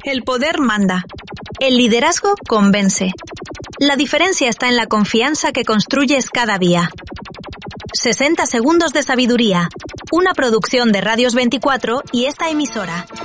El poder manda. El liderazgo convence. La diferencia está en la confianza que construyes cada día. 60 segundos de sabiduría. Una producción de Radios 24 y esta emisora.